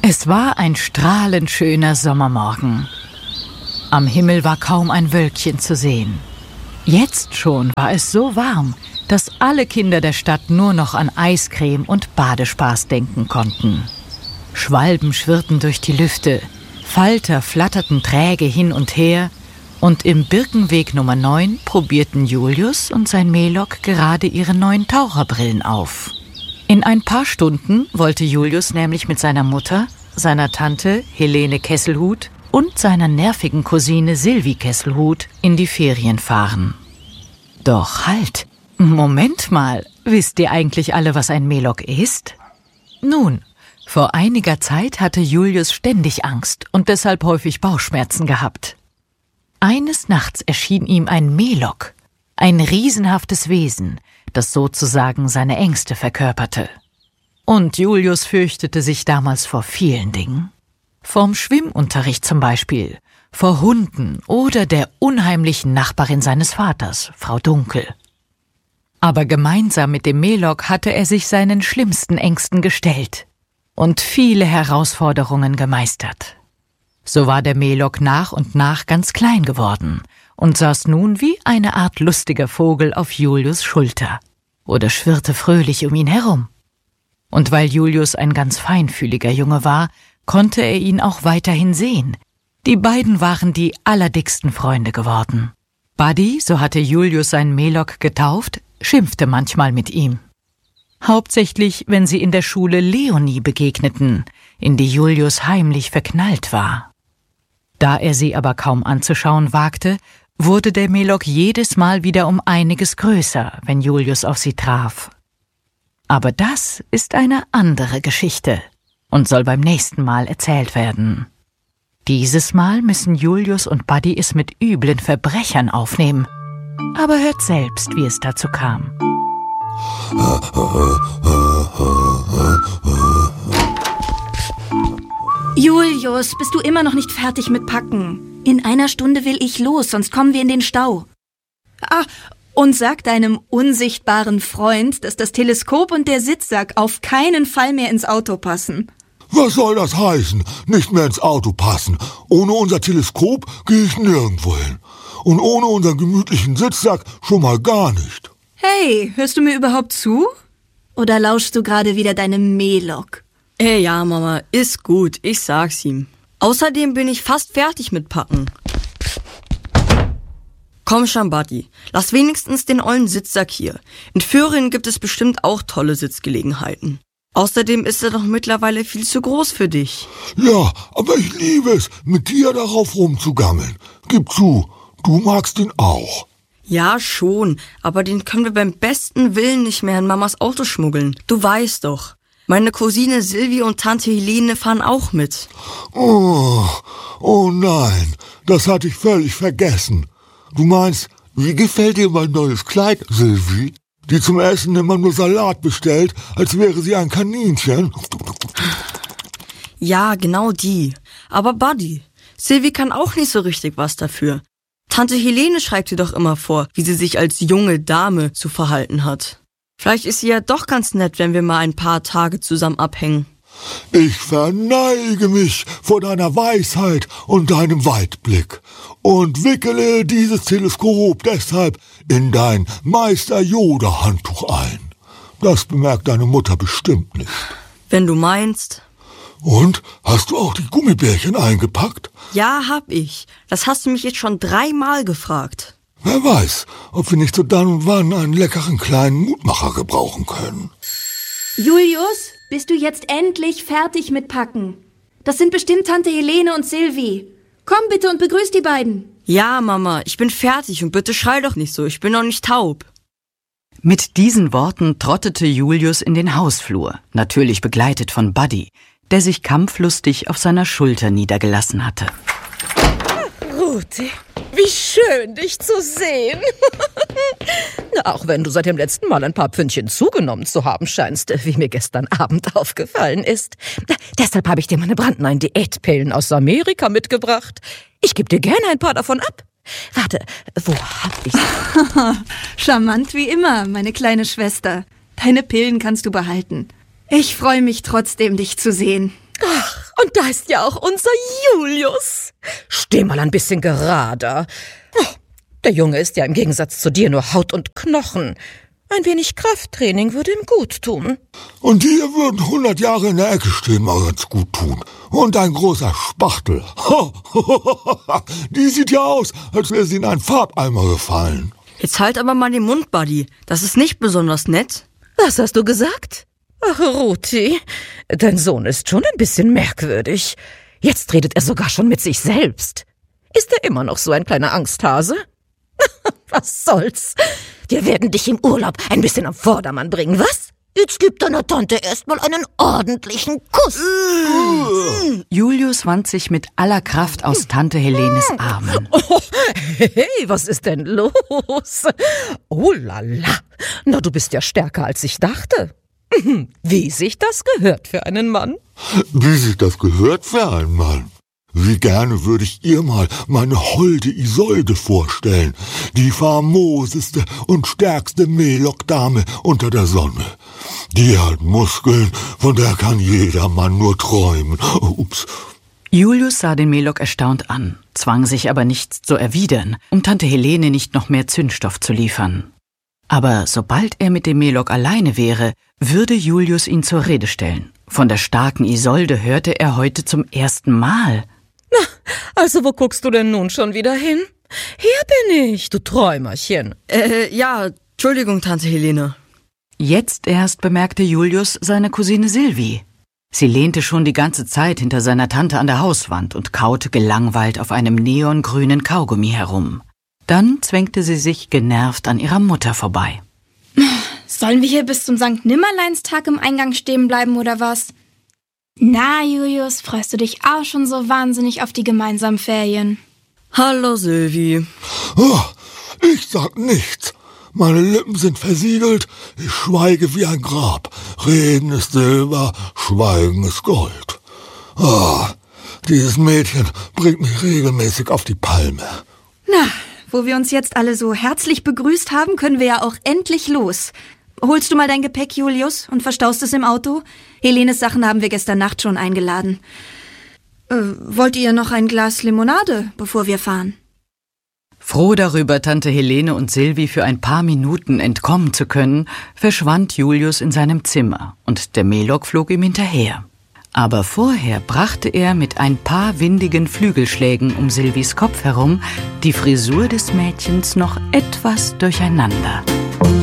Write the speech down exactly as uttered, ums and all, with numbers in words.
Es war ein strahlend schöner Sommermorgen. Am Himmel war kaum ein Wölkchen zu sehen. Jetzt schon war es so warm, dass alle Kinder der Stadt nur noch an Eiscreme und Badespaß denken konnten. Schwalben schwirrten durch die Lüfte, Falter flatterten träge hin und her und im Birkenweg Nummer neun probierten Julius und sein Melok gerade ihre neuen Taucherbrillen auf. In ein paar Stunden wollte Julius nämlich mit seiner Mutter, seiner Tante Helene Kesselhut und seiner nervigen Cousine Silvi Kesselhut in die Ferien fahren. Doch halt, Moment mal, wisst ihr eigentlich alle, was ein Melok ist? Nun, vor einiger Zeit hatte Julius ständig Angst und deshalb häufig Bauchschmerzen gehabt. Eines Nachts erschien ihm ein Melok, ein riesenhaftes Wesen, das sozusagen seine Ängste verkörperte. Und Julius fürchtete sich damals vor vielen Dingen. Vom Schwimmunterricht zum Beispiel, vor Hunden oder der unheimlichen Nachbarin seines Vaters, Frau Dunkel. Aber gemeinsam mit dem Melok hatte er sich seinen schlimmsten Ängsten gestellt und viele Herausforderungen gemeistert. So war der Melok nach und nach ganz klein geworden und saß nun wie eine Art lustiger Vogel auf Julius' Schulter oder schwirrte fröhlich um ihn herum. Und weil Julius ein ganz feinfühliger Junge war, konnte er ihn auch weiterhin sehen. Die beiden waren die allerdicksten Freunde geworden. Buddy, so hatte Julius seinen Melok getauft, schimpfte manchmal mit ihm. Hauptsächlich, wenn sie in der Schule Leonie begegneten, in die Julius heimlich verknallt war. Da er sie aber kaum anzuschauen wagte, wurde der Melok jedes Mal wieder um einiges größer, wenn Julius auf sie traf. Aber das ist eine andere Geschichte und soll beim nächsten Mal erzählt werden. Dieses Mal müssen Julius und Buddy es mit üblen Verbrechern aufnehmen. Aber hört selbst, wie es dazu kam. Julius, bist du immer noch nicht fertig mit Packen? In einer Stunde will ich los, sonst kommen wir in den Stau. Ah, und sag deinem unsichtbaren Freund, dass das Teleskop und der Sitzsack auf keinen Fall mehr ins Auto passen. Was soll das heißen? Nicht mehr ins Auto passen. Ohne unser Teleskop gehe ich nirgendwo hin. Und ohne unseren gemütlichen Sitzsack schon mal gar nicht. Hey, hörst du mir überhaupt zu? Oder lauschst du gerade wieder deinem Melok? Ey, ja, Mama, ist gut, ich sag's ihm. Außerdem bin ich fast fertig mit Packen. Komm schon, Buddy, lass wenigstens den ollen Sitzsack hier. In Föhringen gibt es bestimmt auch tolle Sitzgelegenheiten. Außerdem ist er doch mittlerweile viel zu groß für dich. Ja, aber ich liebe es, mit dir darauf rumzugammeln. Gib zu, du magst ihn auch. Ja, schon, aber den können wir beim besten Willen nicht mehr in Mamas Auto schmuggeln. Du weißt doch. Meine Cousine Silvi und Tante Helene fahren auch mit. Oh, oh nein, das hatte ich völlig vergessen. Du meinst, wie gefällt dir mein neues Kleid, Silvi? Die zum Essen immer nur Salat bestellt, als wäre sie ein Kaninchen. Ja, genau die. Aber Buddy, Silvi kann auch nicht so richtig was dafür. Tante Helene schreibt ihr doch immer vor, wie sie sich als junge Dame zu verhalten hat. Vielleicht ist sie ja doch ganz nett, wenn wir mal ein paar Tage zusammen abhängen. Ich verneige mich vor deiner Weisheit und deinem Weitblick und wickele dieses Teleskop deshalb in dein Meister-Yoda-Handtuch ein. Das bemerkt deine Mutter bestimmt nicht. Wenn du meinst. Und? Hast du auch die Gummibärchen eingepackt? Ja, hab ich. Das hast du mich jetzt schon dreimal gefragt. Wer weiß, ob wir nicht so dann und wann einen leckeren kleinen Mutmacher gebrauchen können. Julius, bist du jetzt endlich fertig mit Packen? Das sind bestimmt Tante Helene und Silvi. Komm bitte und begrüß die beiden. Ja, Mama, ich bin fertig und bitte schrei doch nicht so, ich bin noch nicht taub. Mit diesen Worten trottete Julius in den Hausflur, natürlich begleitet von Buddy, der sich kampflustig auf seiner Schulter niedergelassen hatte. Rudi, wie schön, dich zu sehen. Na, auch wenn du seit dem letzten Mal ein paar Pfündchen zugenommen zu haben scheinst, wie mir gestern Abend aufgefallen ist. Deshalb habe ich dir meine brandneuen Diätpillen aus Amerika mitgebracht. Ich gebe dir gerne ein paar davon ab. Warte, wo hab ich's? Charmant wie immer, meine kleine Schwester. Deine Pillen kannst du behalten. Ich freue mich trotzdem, dich zu sehen. Ach, und da ist ja auch unser Julius. Steh mal ein bisschen gerader. Oh, der Junge ist ja im Gegensatz zu dir nur Haut und Knochen. Ein wenig Krafttraining würde ihm gut tun. Und dir würden hundert Jahre in der Ecke stehen mal ganz gut tun. Und ein großer Spachtel. Die sieht ja aus, als wäre sie in einen Farbeimer gefallen. Jetzt halt aber mal den Mund, Buddy. Das ist nicht besonders nett. Was hast du gesagt? Ach, Ruti, dein Sohn ist schon ein bisschen merkwürdig. Jetzt redet er sogar schon mit sich selbst. Ist er immer noch so ein kleiner Angsthase? Was soll's? Wir werden dich im Urlaub ein bisschen am Vordermann bringen, was? Jetzt gib deiner Tante erstmal einen ordentlichen Kuss. Julius wand sich mit aller Kraft aus Tante Helenes Armen. Oh, hey, was ist denn los? Oh la la, na du bist ja stärker als ich dachte. Wie sich das gehört für einen Mann. Wie sich das gehört für einen Mann. Wie gerne würde ich ihr mal meine holde Isolde vorstellen, die famoseste und stärkste Melok-Dame unter der Sonne. Die hat Muskeln, von der kann jeder Mann nur träumen. Ups. Julius sah den Melok erstaunt an, zwang sich aber nichts zu erwidern, um Tante Helene nicht noch mehr Zündstoff zu liefern. Aber sobald er mit dem Melok alleine wäre, würde Julius ihn zur Rede stellen. Von der starken Isolde hörte er heute zum ersten Mal. Na, also wo guckst du denn nun schon wieder hin? Hier bin ich, du Träumerchen. Äh, ja, Entschuldigung, Tante Helene. Jetzt erst bemerkte Julius seine Cousine Sylvie. Sie lehnte schon die ganze Zeit hinter seiner Tante an der Hauswand und kaute gelangweilt auf einem neongrünen Kaugummi herum. Dann zwängte sie sich genervt an ihrer Mutter vorbei. Sollen wir hier bis zum Sankt Nimmerleinstag im Eingang stehen bleiben oder was? Na, Julius, freust du dich auch schon so wahnsinnig auf die gemeinsamen Ferien? Hallo, Sylvie. Oh, ich sag nichts. Meine Lippen sind versiegelt, ich schweige wie ein Grab. Reden ist Silber, Schweigen ist Gold. Oh, dieses Mädchen bringt mich regelmäßig auf die Palme. Na, wo wir uns jetzt alle so herzlich begrüßt haben, können wir ja auch endlich los. Holst du mal dein Gepäck, Julius, und verstaust es im Auto? Helenes Sachen haben wir gestern Nacht schon eingeladen. Äh, wollt ihr noch ein Glas Limonade, bevor wir fahren? Froh darüber, Tante Helene und Sylvie für ein paar Minuten entkommen zu können, verschwand Julius in seinem Zimmer und der Melok flog ihm hinterher. Aber vorher brachte er mit ein paar windigen Flügelschlägen um Sylvies Kopf herum die Frisur des Mädchens noch etwas durcheinander.